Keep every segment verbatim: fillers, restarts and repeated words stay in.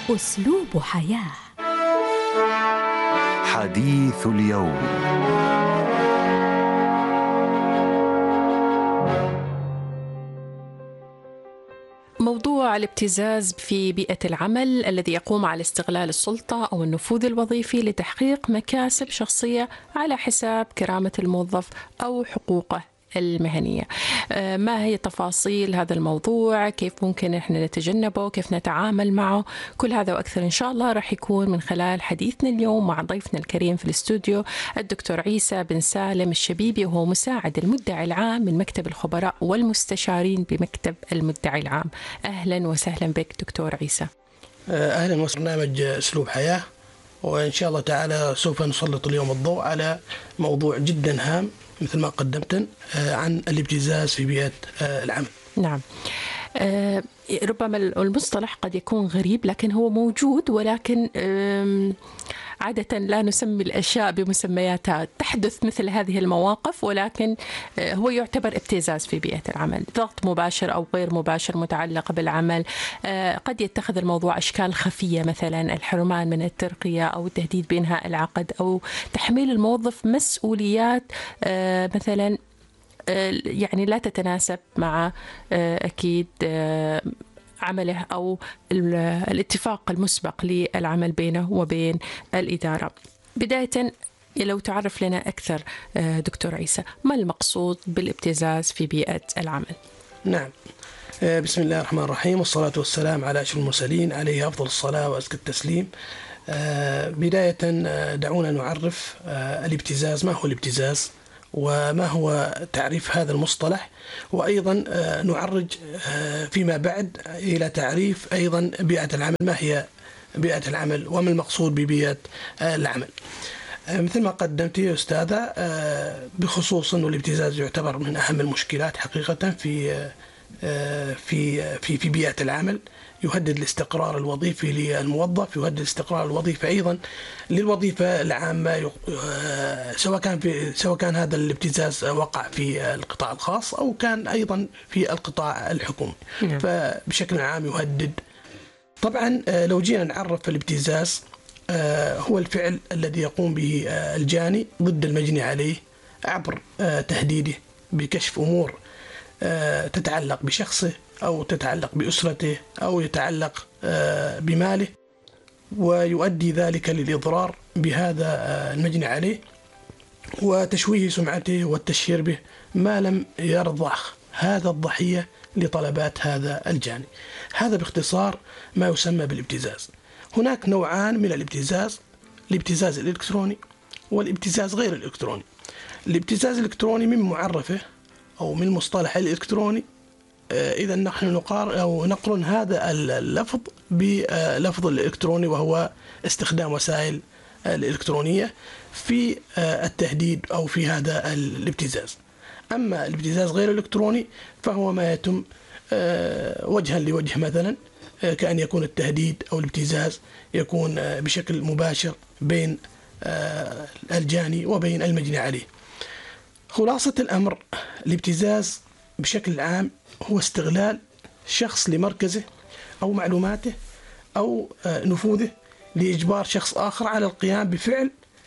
أسلوب حياة. حديث اليوم. موضوع الابتزاز في بيئة العمل الذي يقوم على استغلال السلطة أو النفوذ الوظيفي لتحقيق مكاسب شخصية على حساب كرامة الموظف أو حقوقه المهنية. ما هي تفاصيل هذا الموضوع؟ كيف ممكن إحنا نتجنبه؟ كيف نتعامل معه؟ كل هذا وأكثر إن شاء الله راح يكون من خلال حديثنا اليوم مع ضيفنا الكريم في الاستوديو الدكتور عيسى بن سالم الشبيبي، وهو مساعد المدعي العام من مكتب الخبراء والمستشارين بمكتب المدعي العام. أهلا وسهلا بك دكتور عيسى. أهلا وسهلا. برنامج أسلوب حياة، وإن شاء الله تعالى سوف نسلط اليوم الضوء على موضوع جدا هام مثل ما قدمتن عن الابتزاز في بيئة العمل. نعم، أه ربما المصطلح قد يكون غريب لكن هو موجود، ولكن عادة لا نسمي الأشياء بمسمياتها. تحدث مثل هذه المواقف، ولكن هو يعتبر ابتزاز في بيئة العمل، ضغط مباشر أو غير مباشر متعلق بالعمل. قد يتخذ الموضوع أشكال خفية، مثلا الحرمان من الترقية أو التهديد بإنهاء العقد أو تحميل الموظف مسؤوليات مثلا يعني لا تتناسب مع أكيد عمله أو الاتفاق المسبق للعمل بينه وبين الإدارة. بداية لو تعرف لنا أكثر دكتور عيسى، ما المقصود بالابتزاز في بيئة العمل؟ نعم، بسم الله الرحمن الرحيم، والصلاة والسلام على أشرف المرسلين عليه أفضل الصلاة وأزكى التسليم. بداية دعونا نعرف الابتزاز، ما هو الابتزاز وما هو تعريف هذا المصطلح، وأيضا نعرج فيما بعد إلى تعريف أيضا بيئة العمل. ما هي بيئة العمل وما المقصود ببيئة العمل؟ مثل ما قدمت يا أستاذة، بخصوص أن الابتزاز يعتبر من أهم المشكلات حقيقة في في في في بيئة العمل. يهدد الاستقرار الوظيفي للموظف، يهدد الاستقرار الوظيفي أيضا للوظيفة العامة، سواء كان في سواء كان هذا الابتزاز وقع في القطاع الخاص أو كان أيضا في القطاع الحكومي. فبشكل عام يهدد. طبعا لو جينا نعرف الابتزاز، هو الفعل الذي يقوم به الجاني ضد المجني عليه عبر تهديده بكشف أمور تتعلق بشخصه أو تتعلق بأسرته أو يتعلق بماله، ويؤدي ذلك للإضرار بهذا المجني عليه وتشويه سمعته والتشهير به ما لم يرضخ هذا الضحية لطلبات هذا الجاني. هذا باختصار ما يسمى بالابتزاز. هناك نوعان من الابتزاز: الابتزاز الإلكتروني والابتزاز غير الإلكتروني. الابتزاز الإلكتروني من معرفه أو من مصطلح الإلكتروني، إذا نحن نقار أو نقرن هذا اللفظ بلفظ الإلكتروني، وهو استخدام وسائل الإلكترونية في التهديد أو في هذا الابتزاز. أما الابتزاز غير الإلكتروني فهو ما يتم وجها لوجه، مثلا كأن يكون التهديد أو الابتزاز يكون بشكل مباشر بين الجاني وبين المجني عليه. خلاصة الأمر، الابتزاز بشكل عام هو استغلال شخص لمركزه أو معلوماته أو نفوذه لإجبار شخص آخر على القيام بفعل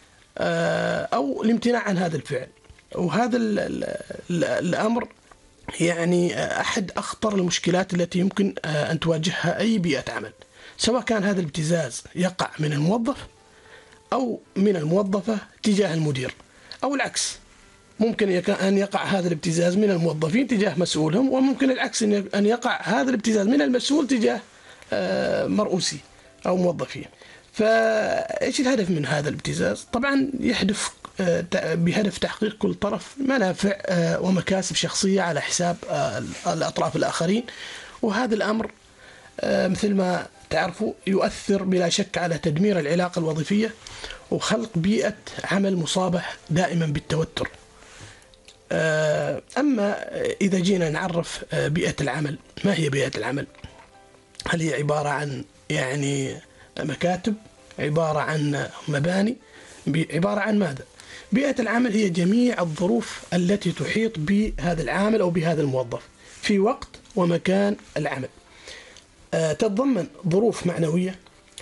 أو الامتناع عن هذا الفعل. وهذا الأمر يعني أحد أخطر المشكلات التي يمكن أن تواجهها أي بيئة عمل، سواء كان هذا الابتزاز يقع من الموظف أو من الموظفة تجاه المدير، أو العكس. ممكن أن يقع هذا الابتزاز من الموظفين تجاه مسؤولهم، وممكن العكس أن يقع هذا الابتزاز من المسؤول تجاه مرؤوسي أو موظفين. فإيش الهدف من هذا الابتزاز؟ طبعا يحدث بهدف تحقيق كل طرف منافع ومكاسب شخصية على حساب الأطراف الآخرين. وهذا الأمر مثل ما تعرفوا يؤثر بلا شك على تدمير العلاقة الوظيفية وخلق بيئة عمل مصابح دائما بالتوتر. أما إذا جينا نعرف بيئة العمل، ما هي بيئة العمل؟ هل هي عبارة عن يعني مكاتب، عبارة عن مباني، عبارة عن ماذا؟ بيئة العمل هي جميع الظروف التي تحيط بهذا العامل أو بهذا الموظف في وقت ومكان العمل. تتضمن ظروف معنوية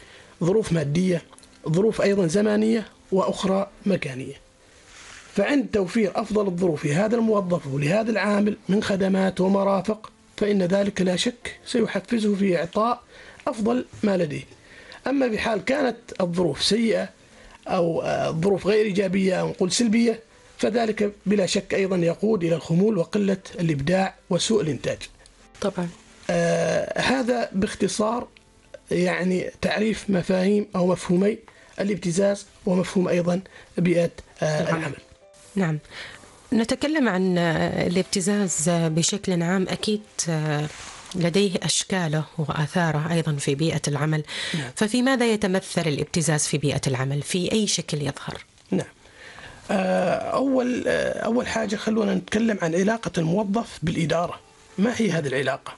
ظروف مادية، ظروف أيضا زمانية، وأخرى مكانية. فعند توفير أفضل الظروف لهذا الموظف ولهذا العامل من خدمات ومرافق، فإن ذلك لا شك سيحفزه في إعطاء أفضل ما لديه. أما بحال كانت الظروف سيئة أو الظروف غير إيجابية أو نقول سلبية، فذلك بلا شك أيضا يقود إلى الخمول وقلة الإبداع وسوء الإنتاج. طبعا. آه هذا باختصار يعني تعريف مفاهيم أو مفهومي الابتزاز ومفهوم أيضا بيئة آه العمل. نعم، نتكلم عن الابتزاز بشكل عام. أكيد لديه أشكاله وآثاره أيضا في بيئة العمل. نعم. ففي ماذا يتمثل الابتزاز في بيئة العمل؟ في أي شكل يظهر؟ نعم، أول أول حاجة خلونا نتكلم عن علاقة الموظف بالإدارة. ما هي هذه العلاقة؟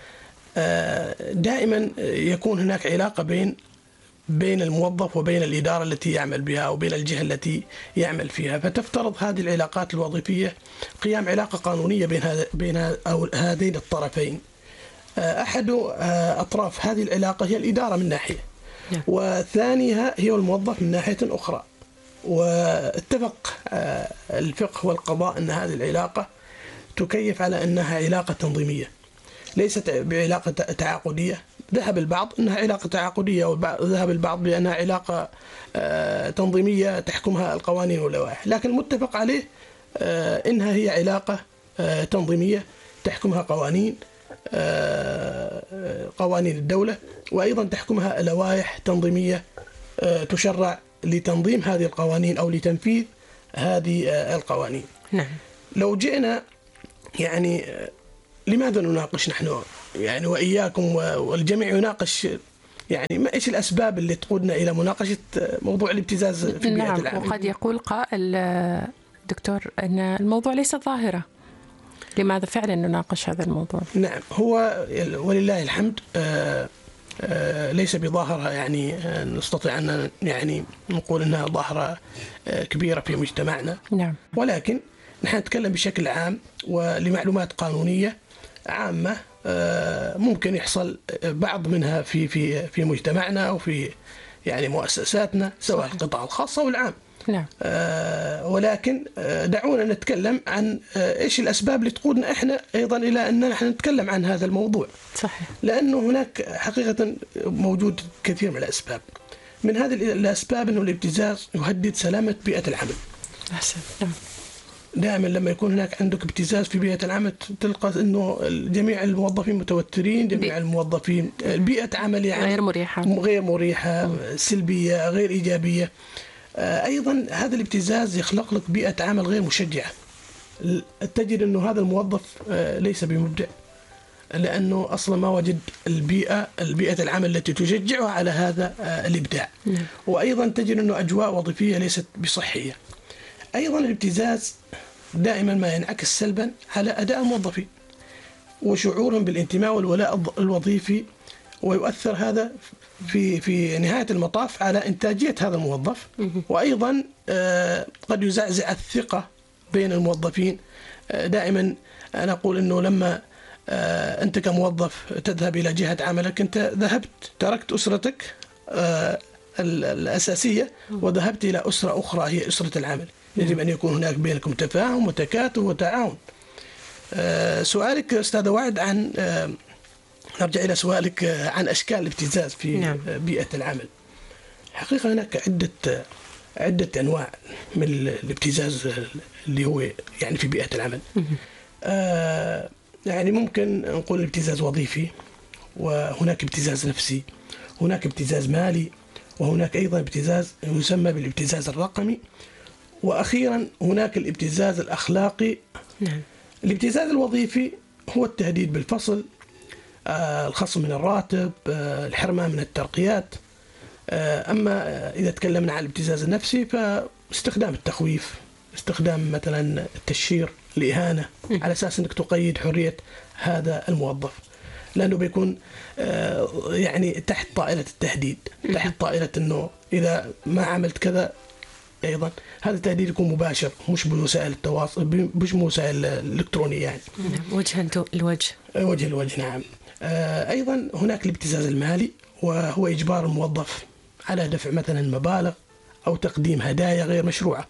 دائما يكون هناك علاقة بين بين الموظف وبين الإدارة التي يعمل بها أو بين الجهة التي يعمل فيها. فتفترض هذه العلاقات الوظيفية قيام علاقة قانونية بين بين أو هذين الطرفين. أحد أطراف هذه العلاقة هي الإدارة من ناحية، وثانيها هي الموظف من ناحية أخرى. واتفق الفقه والقضاء أن هذه العلاقة تكيف على أنها علاقة تنظيمية، ليست بعلاقة تعاقدية. ذهب البعض أنها علاقة تعاقدية، وذهب البعض بأنها علاقة تنظيمية تحكمها القوانين واللوائح، لكن المتفق عليه أنها هي علاقة تنظيمية تحكمها قوانين قوانين الدولة، وأيضا تحكمها لوائح تنظيمية تشرع لتنظيم هذه القوانين أو لتنفيذ هذه القوانين. نعم. لو جئنا يعني لماذا نناقش نحن يعني وإياكم والجميع يناقش يعني ما إيش الأسباب اللي تقودنا إلى مناقشة موضوع الابتزاز في بيئة نعم العمل؟ وقد يقول قائل دكتور أن الموضوع ليس ظاهرة، لماذا فعلا نناقش هذا الموضوع؟ نعم، هو ولله الحمد آآ آآ ليس بظاهرة يعني نستطيع أن يعني نقول أنها ظاهرة كبيرة في مجتمعنا. نعم. ولكن نحن نتكلم بشكل عام ولمعلومات قانونية عامة ممكن يحصل بعض منها في في في مجتمعنا أو في يعني مؤسساتنا، سواء القطاع الخاص أو العام. نعم. آه ولكن آه دعونا نتكلم عن آه إيش الأسباب اللي تقودنا إحنا أيضا إلى أن نحن نتكلم عن هذا الموضوع. صحيح. لأنه هناك حقيقة موجود كثير من الأسباب. من هذه الأسباب أنه الابتزاز يهدد سلامة بيئة العمل. أحسن. نعم. دائما لما يكون هناك عندك ابتزاز في بيئة العمل تلقى أنه جميع الموظفين متوترين، جميع الموظفين بيئة عمل يعني غير مريحة غير مريحة سلبية غير إيجابية. أيضا هذا الابتزاز يخلق لك بيئة عمل غير مشجعة. تجد أنه هذا الموظف ليس بمبدع، لأنه أصلا ما وجد البيئة البيئة العمل التي تشجعه على هذا الإبداع. وأيضا تجد أنه أجواء وظيفية ليست بصحية. أيضا الابتزاز دائما ما ينعكس سلبا على أداء الموظفين وشعورهم بالانتماء والولاء الوظيفي، ويؤثر هذا في في نهاية المطاف على إنتاجية هذا الموظف. وأيضا قد يزعزع الثقة بين الموظفين. دائما أنا أقول أنه لما أنت كموظف تذهب إلى جهة عملك، أنت ذهبت تركت أسرتك الأساسية وذهبت إلى أسرة أخرى هي أسرة العمل. يجب أن يكون هناك بينكم تفاهم وتكاتف وتعاون. سؤالك أستاذ وعد عن نرجع إلى سؤالك عن أشكال الابتزاز في نعم. بيئة العمل. حقيقة هناك عدة عدة أنواع من الابتزاز اللي هو يعني في بيئة العمل. آه يعني ممكن نقول ابتزاز وظيفي، وهناك ابتزاز نفسي، هناك ابتزاز مالي، وهناك أيضا ابتزاز يسمى بالابتزاز الرقمي، وأخيرا هناك الابتزاز الأخلاقي. نعم. الابتزاز الوظيفي هو التهديد بالفصل، آه الخصم من الراتب، آه الحرمان من الترقيات. آه أما إذا تكلمنا عن الابتزاز النفسي فاستخدام التخويف، استخدام مثلا التشهير، الإهانة، على أساس أنك تقيد حرية هذا الموظف، لأنه بيكون آه يعني تحت طائلة التهديد، تحت طائلة أنه إذا ما عملت كذا. أيضا هذا التهديد يكون مباشر، مش بوسائل التواصل، مش بوسائل الإلكترونية يعني. وجها لوجه. وجه لوجه. نعم. أيضا هناك الابتزاز المالي، وهو إجبار الموظف على دفع مثلا مبالغ أو تقديم هدايا غير مشروعة.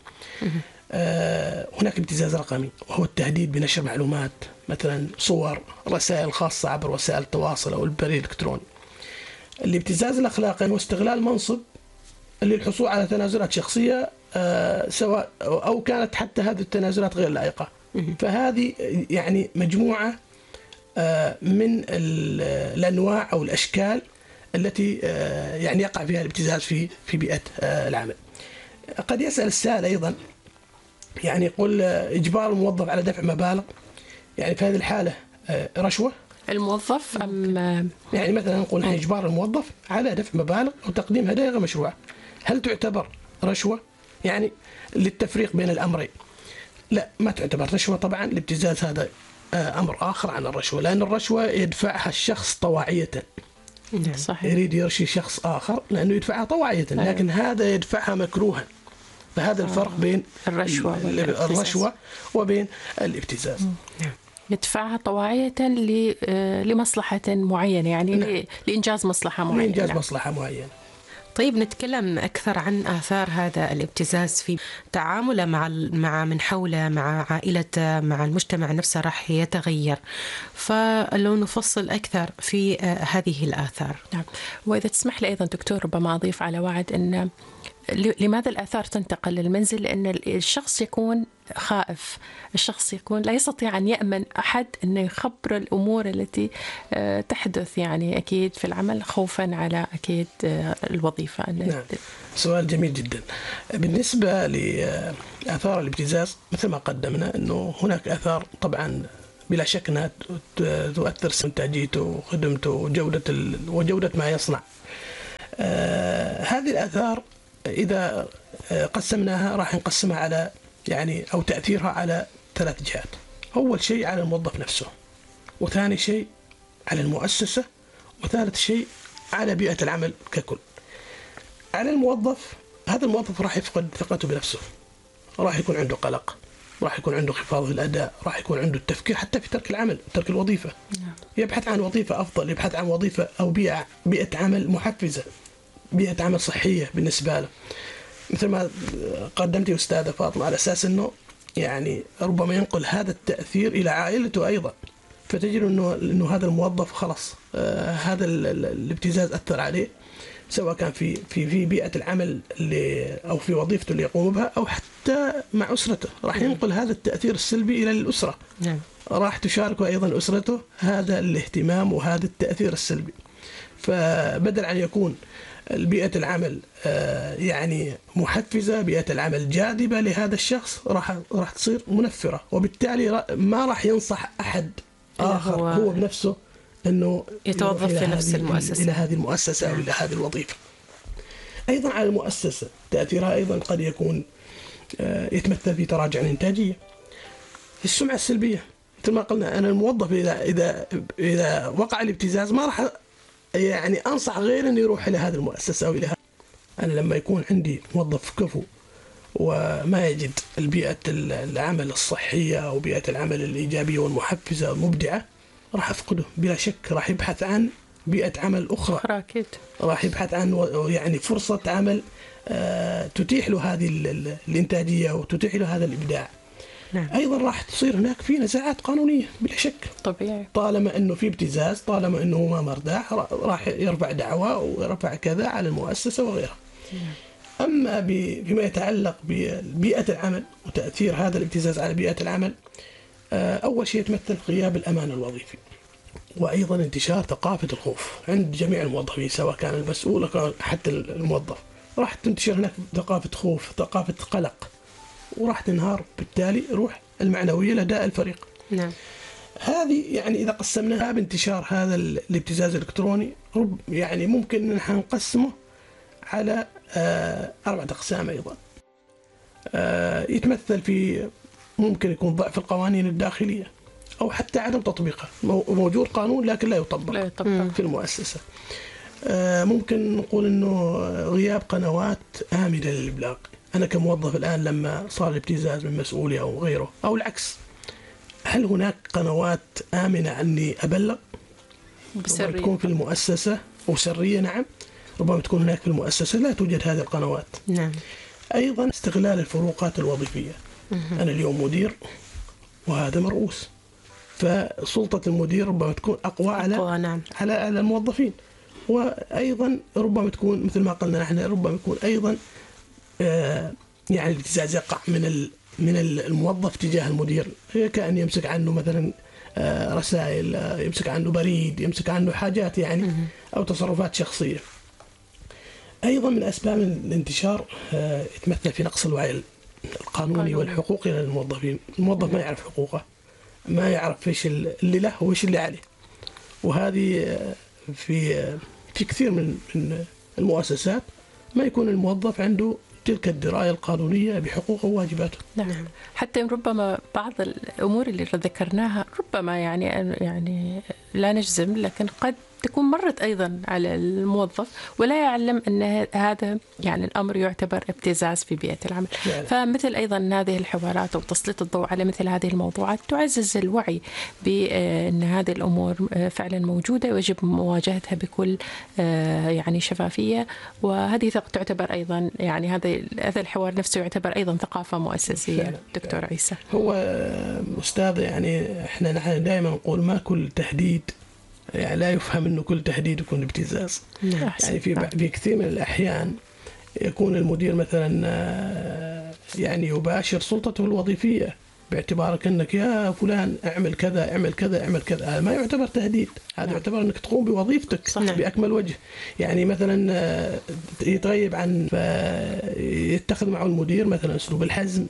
آه هناك ابتزاز رقمي، وهو التهديد بنشر معلومات مثلا صور، رسائل خاصة عبر وسائل التواصل أو البريد الإلكتروني. الابتزاز الأخلاقي هو استغلال منصب للحصول على تنازلات شخصية آه سواء أو كانت حتى هذه التنازلات غير لائقة. فهذه يعني مجموعة آه من الأنواع أو الأشكال التي آه يعني يقع فيها الابتزاز في في بيئة آه العمل. قد يسأل السائل أيضا، يعني يقول إجبار الموظف على دفع مبالغ، يعني في هذه الحالة رشوة الموظف أم يعني مثلا نقول إجبار الموظف على دفع مبالغ أو تقديم هدايا غير مشروعة، هل تعتبر رشوة؟ يعني للتفريق بين الأمرين، لا ما تعتبر رشوة طبعا. الابتزاز هذا أمر آخر عن الرشوة، لأن الرشوة يدفعها الشخص طواعية، صحيح. يريد يرشي شخص آخر لأنه يدفعها طواعية، لكن هذا يدفعها مكروها. فهذا الفرق بين الرشوة الرشوة وبين الابتزاز. يدفعها طواعية لمصلحة معينة، يعني نعم. لإنجاز مصلحة معينة. لإنجاز نعم. مصلحة معينة. طيب نتكلم أكثر عن آثار هذا الابتزاز في تعامله مع مع من حوله، مع عائلته، مع المجتمع نفسه راح يتغير. فلو نفصل أكثر في هذه الآثار. نعم. وإذا تسمح لي أيضا دكتور ربما أضيف على وعد أن لماذا الآثار تنتقل للمنزل؟ لأن الشخص يكون خائف، الشخص يكون لا يستطيع أن يأمن أحد أن يخبر الأمور التي تحدث، يعني أكيد في العمل، خوفا على أكيد الوظيفة. نعم. سؤال جميل جدا. بالنسبة لآثار الابتزاز مثل ما قدمنا أنه هناك آثار طبعا بلا شك أنها تؤثر إنتاجيته وخدمته وجودة وجودة ما يصنع. آه هذه الآثار إذا قسمناها راح نقسمها على يعني أو تأثيرها على ثلاث جهات. أول شيء على الموظف نفسه، وثاني شيء على المؤسسة، وثالث شيء على بيئة العمل ككل. على الموظف، هذا الموظف راح يفقد ثقته بنفسه، راح يكون عنده قلق، راح يكون عنده انخفاض في الأداء، راح يكون عنده التفكير حتى في ترك العمل، ترك الوظيفة. يبحث عن وظيفة أفضل، يبحث عن وظيفة أو بيئة بيئة عمل محفزة، بيئة عمل صحية بالنسبة له. مثل ما قدمتي أستاذة فاطمة، على أساس أنه يعني ربما ينقل هذا التأثير إلى عائلته أيضا، فتجد أنه, إنه هذا الموظف خلص آه هذا الابتزاز أثر عليه، سواء كان في في في بيئة العمل اللي أو في وظيفته اللي يقوم بها، أو حتى مع أسرته، راح ينقل هذا التأثير السلبي إلى الأسرة. نعم. راح تشاركه أيضا أسرته هذا الاهتمام وهذا التأثير السلبي. فبدل أن يكون بيئة العمل يعني محفزة، بيئة العمل جاذبة لهذا الشخص، راح راح تصير منفرة، وبالتالي ما راح ينصح أحد آخر هو, هو بنفسه أنه يتوظف في نفس المؤسسة، إلى هذه المؤسسة أو إلى هذه الوظيفة. أيضا على المؤسسة تأثيرها أيضا قد يكون يتمثل في تراجع الإنتاجية، السمعة السلبية. مثل ما قلنا، أنا الموظف إذا إذا إذا وقع الابتزاز ما راح يعني أنصح غير أن يروح إلى هذه المؤسسة أو إلى هذا. أنا لما يكون عندي موظف كفو وما يجد البيئة العمل الصحية أو بيئة العمل الإيجابية والمحفزة والمبدعة، راح أفقده بلا شك. راح يبحث عن بيئة عمل أخرى، أكيد. راح يبحث عن يعني فرصة عمل تتيح له هذه الإنتاجية وتتيح له هذا الإبداع. نعم. أيضا راح تصير هناك في نزاعات قانونية بلا شك، طبيعي. طالما أنه في ابتزاز، طالما أنه ما مرتاح، راح يرفع دعوى ويرفع كذا على المؤسسة وغيرها. نعم. أما بما يتعلق ببيئة العمل وتأثير هذا الابتزاز على بيئة العمل، أول شيء يتمثل غياب الأمان الوظيفي، وأيضا انتشار ثقافة الخوف عند جميع الموظفين، سواء كان المسؤول أو حتى الموظف. راح تنتشر هناك ثقافة خوف، ثقافة قلق، وراح تنهار بالتالي روح المعنوية لدى الفريق. نعم. هذه يعني إذا قسمناها بانتشار هذا الابتزاز الإلكتروني، رب يعني ممكن نحن نقسمه على آه أربعة أقسام أيضا. آه يتمثل في ممكن يكون ضعف القوانين الداخلية، أو حتى عدم تطبيقها، موجود قانون لكن لا يطبق, لا يطبق. في المؤسسة. آه ممكن نقول أنه غياب قنوات آمنة للإبلاغ. أنا كموظف الآن لما صار الابتزاز من مسؤولي أو غيره أو العكس، هل هناك قنوات آمنة أني أبلغ؟ بسرية. تكون في المؤسسة وسرية، نعم، ربما تكون هناك في المؤسسة لا توجد هذه القنوات. نعم. أيضا استغلال الفروقات الوظيفية. أنا اليوم مدير وهذا مرؤوس، فسلطة المدير ربما تكون أقوى على أقوى نعم. على على الموظفين، وأيضا ربما تكون مثل ما قلنا نحن ربما يكون أيضا آه يعني الابتزاز يقع من ال من الموظف تجاه المدير، كأن يمسك عنه مثلا آه رسائل، آه يمسك عنه بريد، يمسك عنه حاجات يعني أو تصرفات شخصية. أيضا من أسباب الانتشار آه يتمثل في نقص الوعي القانوني والحقوقي للموظفين. الموظف ما يعرف حقوقه، ما يعرف ايش اللي له وايش اللي عليه، وهذه في في كثير من من المؤسسات ما يكون الموظف عنده تلك الدراية القانونية بحقوقه وواجباته. نعم. حتى ربما بعض الأمور اللي ذكرناها ربما يعني يعني لا نجزم، لكن قد تكون مرت أيضا على الموظف ولا يعلم أن هذا يعني الأمر يعتبر ابتزاز في بيئة العمل. يعني. فمثل أيضا هذه الحوارات وتسليط الضوء على مثل هذه الموضوعات تعزز الوعي بأن هذه الأمور فعلا موجودة ويجب مواجهتها بكل يعني شفافية، وهذه تعتبر أيضا يعني هذا هذا الحوار نفسه يعتبر أيضا ثقافة مؤسسية. فعلا. دكتور فعلا. عيسى هو أستاذ يعني إحنا نحن دائما نقول ما كل تهديد يعني لا يفهم أنه كل تهديد يكون ابتزاز. يعني في في كثير من الأحيان يكون المدير مثلا يعني يباشر سلطته الوظيفية باعتبارك أنك يا فلان اعمل كذا اعمل كذا اعمل كذا، هذا ما يعتبر تهديد، هذا يعتبر أنك تقوم بوظيفتك صحيح. بأكمل وجه. يعني مثلا يتغيب عن يتخذ معه المدير مثلا أسلوب الحزم،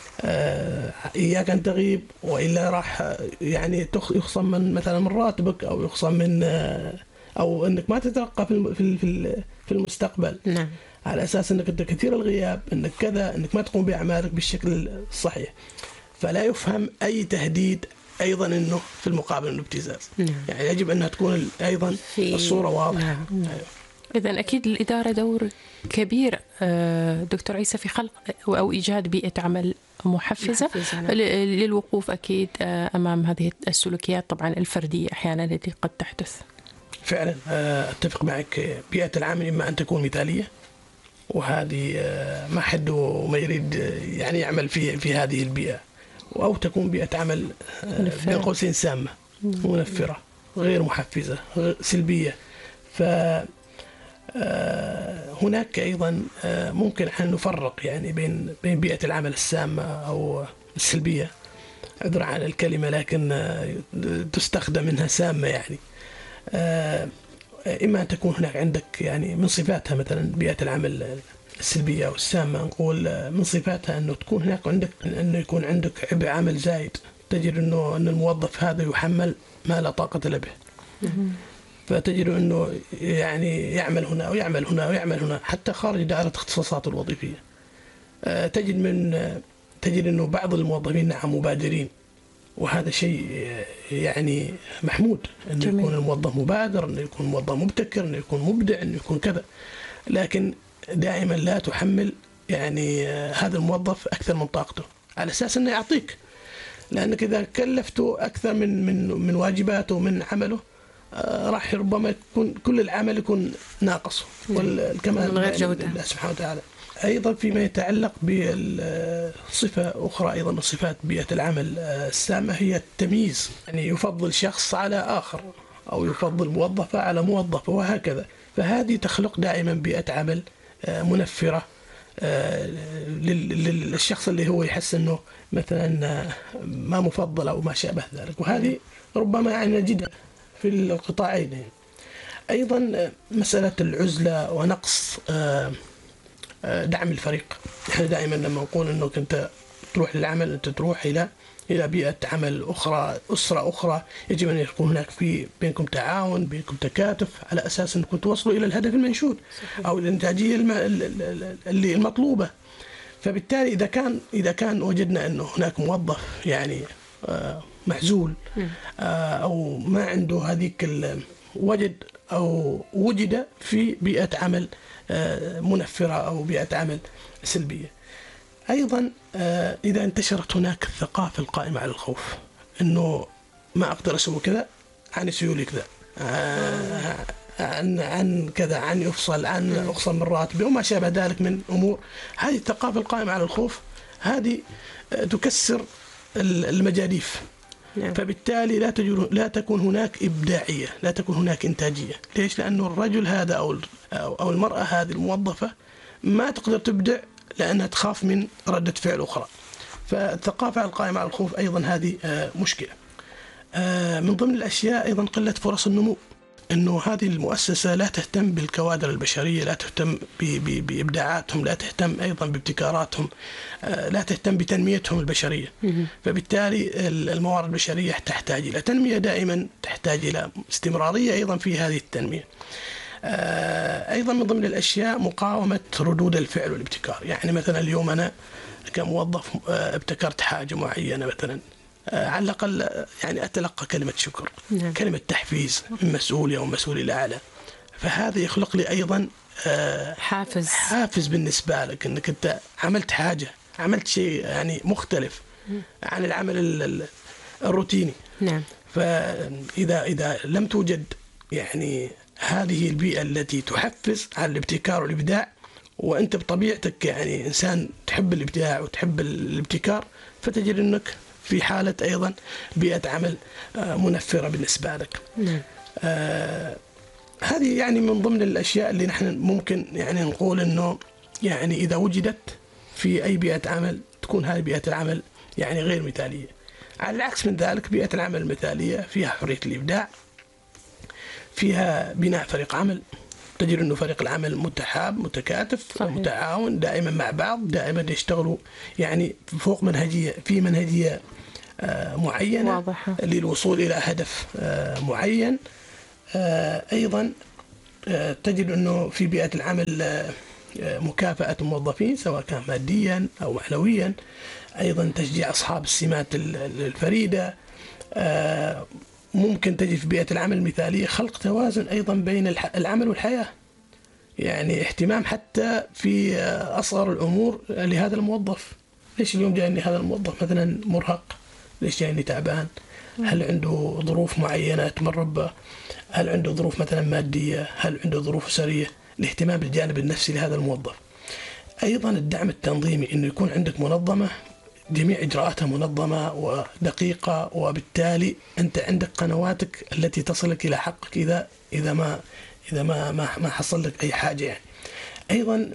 آه إياك أن تغيب وإلا راح يعني يخصم من مثلا من راتبك أو يخصم من آه أو أنك ما تترقى في في في المستقبل. نعم. على أساس أنك أنت كثير الغياب، أنك كذا، أنك ما تقوم بأعمالك بالشكل الصحيح. فلا يفهم أي تهديد أيضا أنه في المقابل أنه ابتزاز. نعم. يعني يجب أنها تكون أيضا الصورة واضحة. نعم. نعم. إذن أكيد الإدارة دور كبير دكتور عيسى في خلق أو إيجاد بيئة عمل محفزة, محفزة للوقوف أكيد أمام هذه السلوكيات طبعا الفردية أحيانا التي قد تحدث. فعلا أتفق معك، بيئة العمل إما أن تكون مثالية، وهذه ما حد ما يريد يعني يعمل في في هذه البيئة، أو تكون بيئة عمل بين قوسين سامة منفرة غير محفزة غير سلبية. ف هناك أيضا ممكن أن نفرق يعني بين بين بيئة العمل السامة أو السلبية، عذرا على الكلمة لكن تستخدم منها سامة. يعني إما أن تكون هناك عندك يعني من صفاتها مثلا بيئة العمل السلبية أو السامة، نقول من صفاتها أنه تكون هناك عندك أنه يكون عندك عبء عمل زايد، تجد أنه أن الموظف هذا يحمل ما لا طاقة له به، فتجد أنه يعني يعمل هنا ويعمل هنا ويعمل هنا حتى خارج دائرة اختصاصاته الوظيفية. تجد من تجد أنه بعض الموظفين نعم مبادرين، وهذا شيء يعني محمود، أن جميل. يكون الموظف مبادر، أن يكون موظف مبتكر، أن يكون مبدع، أن يكون كذا، لكن دائما لا تحمل يعني هذا الموظف أكثر من طاقته على أساس أنه يعطيك، لأنك إذا كلفته أكثر من من من واجباته من عمله راح ربما يكون كل العمل يكون ناقص والكمال غير جودة الله سبحانه وتعالى. أيضا فيما يتعلق بالصفة أخرى أيضا من صفات بيئة العمل السامة هي التمييز، يعني يفضل شخص على آخر أو يفضل موظفة على موظفة وهكذا. فهذه تخلق دائما بيئة عمل منفرة للشخص اللي هو يحس أنه مثلا ما مفضل أو ما شابه ذلك، وهذه ربما يعني نجدها في القطاعين. أيضا مسألة العزلة ونقص دعم الفريق. احنا دائما لما نقول انه كنت تروح للعمل انت تروح الى الى بيئة عمل اخرى، اسرة اخرى، يجب ان يكون هناك في بينكم تعاون، بينكم تكاتف على اساس انكم توصلوا الى الهدف المنشود او الانتاجية اللي المطلوبة. فبالتالي اذا كان اذا كان وجدنا انه هناك موظف يعني محزول او ما عنده هذيك وجد او وجد في بيئة عمل منفرة أو بيئة عمل سلبية. أيضا إذا انتشرت هناك الثقافة القائمة على الخوف، أنه ما أقدر أسوي كذا عن سيولي كذا، عن عن كذا، عن يفصل، عن أخصم من راتبه وما شابه ذلك من أمور. هذه الثقافة القائمة على الخوف هذه تكسر المجاديف. نعم. فبالتالي لا لا تكون هناك إبداعية، لا تكون هناك إنتاجية. ليش؟ لأنه الرجل هذا أو أو المرأة هذه الموظفة ما تقدر تبدع لأنها تخاف من ردة فعل أخرى. فالثقافة القائمة على الخوف أيضا هذه مشكلة. من ضمن الأشياء أيضا قلة فرص النمو، أنه هذه المؤسسة لا تهتم بالكوادر البشرية، لا تهتم بإبداعاتهم، لا تهتم أيضا بابتكاراتهم، لا تهتم بتنميتهم البشرية. فبالتالي الموارد البشرية تحتاج إلى تنمية دائما، تحتاج إلى استمرارية أيضا في هذه التنمية. أيضا من ضمن الأشياء مقاومة ردود الفعل والابتكار. يعني مثلا اليوم أنا كموظف ابتكرت حاجة معينة مثلا، على الأقل يعني أتلقى كلمة شكر، نعم. كلمة تحفيز من مسؤولي أو مسؤول الأعلى. فهذا يخلق لي أيضا حافز حافز بالنسبة لك أنك أنت عملت حاجة، عملت شيء يعني مختلف عن العمل الروتيني. نعم. فإذا إذا لم توجد يعني هذه البيئة التي تحفز على الابتكار والإبداع، وأنت بطبيعتك يعني إنسان تحب الإبداع وتحب الابتكار، فتجد أنك في حالة أيضا بيئة عمل منفرة بالنسبة لك. نعم. آه هذه يعني من ضمن الأشياء اللي نحن ممكن يعني نقول أنه يعني إذا وجدت في أي بيئة عمل تكون هذه بيئة العمل يعني غير مثالية. على العكس من ذلك بيئة العمل المثالية فيها حرية الإبداع، فيها بناء فريق عمل، تجد أنه فريق العمل متحاب متكاتف صحيح. متعاون دائما مع بعض، دائما يشتغلوا يعني فوق منهجية، في منهجية معينة واضحة للوصول إلى هدف معين. أيضا تجد أنه في بيئة العمل مكافأة الموظفين سواء كان ماديا أو معنويا، أيضا تشجيع أصحاب السمات الفريدة. ممكن تجد في بيئة العمل المثالية خلق توازن أيضا بين العمل والحياة، يعني اهتمام حتى في أصغر الأمور لهذا الموظف. ليش اليوم جاءني هذا الموظف مثلا مرهق؟ ليش جاءني تعبان؟ هل عنده ظروف معينة تمر بها؟ هل عنده ظروف مثلا مادية؟ هل عنده ظروف أسرية؟ الاهتمام بالجانب النفسي لهذا الموظف. أيضا الدعم التنظيمي، إنه يكون عندك منظمة جميع إجراءاتها منظمة ودقيقة، وبالتالي أنت عندك قنواتك التي تصلك إلى حقك إذا إذا ما إذا ما ما, ما حصل لك أي حاجة يعني. أيضا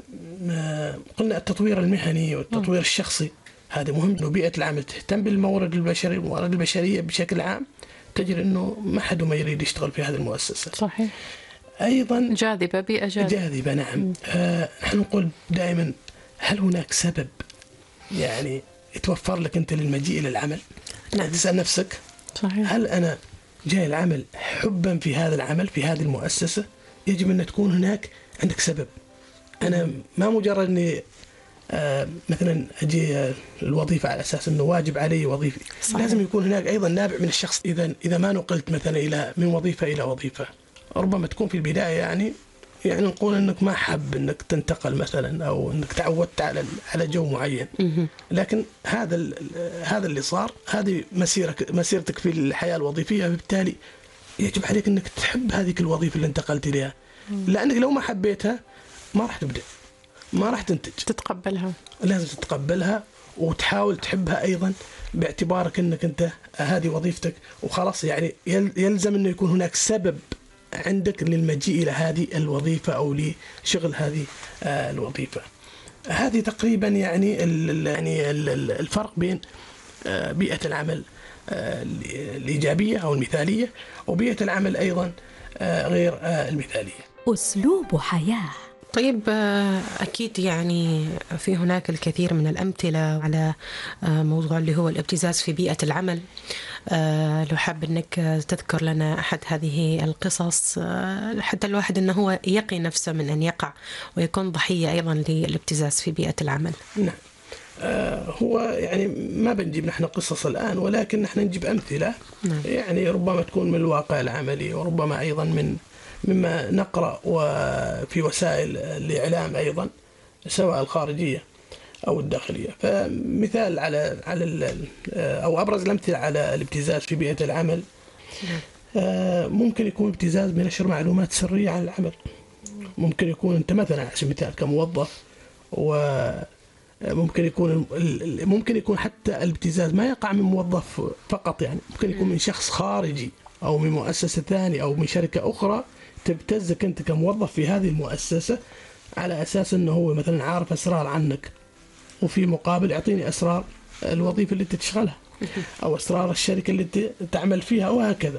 قلنا التطوير المهني والتطوير الشخصي هذا مهم، إنه بيئة العمل تهتم بالموارد البشري الموارد البشرية بشكل عام، تجد إنه ما حد ما يريد يشتغل في هذه المؤسسة. صحيح. أيضا جاذبة، بيئة جاذبة. جاذبة نعم. آه نحن نقول دائما هل هناك سبب يعني يتوفر لك أنت للمجيء إلى العمل؟ نعم. تسأل نفسك صحيح. هل أنا جاي العمل حبا في هذا العمل في هذه المؤسسة؟ يجب أن تكون هناك عندك سبب. أنا ما مجرد أني آه مثلا أجي آه الوظيفة على أساس أنه واجب علي وظيفي. صحيح. لازم يكون هناك أيضا نابع من الشخص. إذا إذا ما نقلت مثلا إلى من وظيفة إلى وظيفة، ربما تكون في البداية يعني يعني نقول أنك ما حب أنك تنتقل مثلا، أو أنك تعودت على على جو معين، لكن هذا هذا اللي صار، هذه مسيرك مسيرتك في الحياة الوظيفية، بالتالي يجب عليك أنك تحب هذه الوظيفة اللي انتقلت إليها، لأنك لو ما حبيتها ما راح تبدأ، ما راح تنتج. تتقبلها، لازم تتقبلها وتحاول تحبها أيضا، باعتبارك أنك أنت هذه وظيفتك وخلاص. يعني يلزم أنه يكون هناك سبب عندك للمجيء إلى هذه الوظيفة أو لشغل هذه الوظيفة. هذه تقريبا يعني يعني الفرق بين بيئة العمل الإيجابية أو المثالية وبيئة العمل أيضا غير المثالية. أسلوب حياة. طيب أكيد يعني في هناك الكثير من الأمثلة على موضوع اللي هو الابتزاز في بيئة العمل. لو حاب أنك تذكر لنا أحد هذه القصص حتى الواحد أنه هو يقي نفسه من أن يقع ويكون ضحية أيضا للابتزاز في بيئة العمل. نعم. هو يعني ما بنجيب نحن قصص الآن، ولكن نحن نجيب أمثلة. نعم. يعني ربما تكون من الواقع العملي، وربما أيضا من مما نقرأ وفي وسائل الإعلام أيضا، سواء الخارجية أو الداخلية. فمثال على على أو أبرز الأمثلة على الابتزاز في بيئة العمل، ممكن يكون ابتزاز بنشر معلومات سرية عن العمل. ممكن يكون أنت مثلا على سبيل المثال كموظف، وممكن يكون ممكن يكون حتى الابتزاز ما يقع من موظف فقط، يعني ممكن يكون من شخص خارجي أو من مؤسسة ثانية أو من شركة أخرى تبتزك أنت كموظف في هذه المؤسسة على أساس أنه هو مثلا عارف أسرار عنك، وفي مقابل يعطيني أسرار الوظيفة اللي تشغلها أو أسرار الشركة اللي تعمل فيها وهكذا.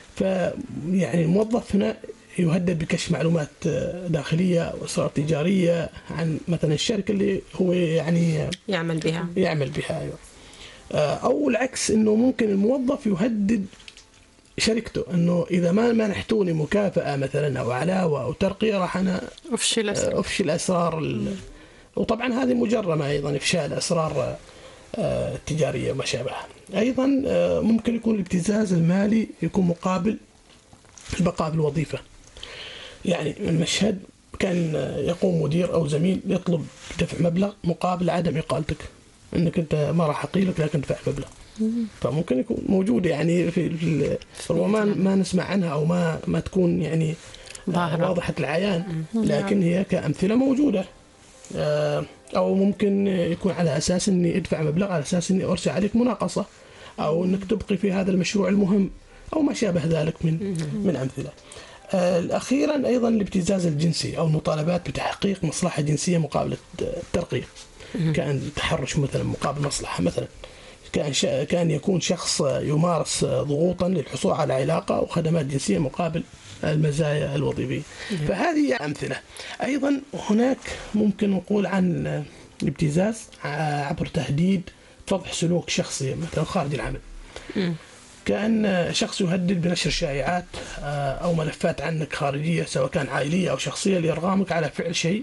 فيعني الموظف هنا يهدد بكشف معلومات داخلية وأسرار تجارية عن مثلا الشركة اللي هو يعني يعمل بها يعمل بها أيوة. أو العكس، إنه ممكن الموظف يهدد شركته إنه إذا ما منحتوني مكافأة مثلا أو علاوة أو ترقية راح أنا أفشل أسرار, أفشل أسرار وطبعا هذه مجرمة أيضا، إفشال أسرار التجارية وما شابهها. أيضا ممكن يكون الابتزاز المالي يكون مقابل البقاء بالوظيفة. يعني المشهد كان يقوم مدير أو زميل يطلب دفع مبلغ مقابل عدم إقالتك، إنك أنت ما راح أقيلك لكن دفع مبلغ. فممكن يكون موجود يعني في ربما ما نسمع عنها أو ما ما تكون يعني واضحة العيان، لكن هي كأمثلة موجودة. أو ممكن يكون على أساس إني أدفع مبلغ على أساس إني أرسل عليك مناقصة، أو إنك تبقي في هذا المشروع المهم، أو ما شابه ذلك من من أمثلة. أخيرا أيضا الابتزاز الجنسي أو المطالبات بتحقيق مصلحة جنسية مقابل الترقية، كان تحرش مثلا مقابل مصلحة، مثلا كان كان يكون شخص يمارس ضغوطا للحصول على علاقة أو خدمات جنسية مقابل المزايا الوظيفية. فهذه أمثلة. أيضا هناك ممكن نقول عن الابتزاز عبر تهديد فضح سلوك شخصي مثلا خارج العمل. كأن شخص يهدد بنشر شائعات أو ملفات عنك خارجية سواء كان عائلية أو شخصية لإرغامك على فعل شيء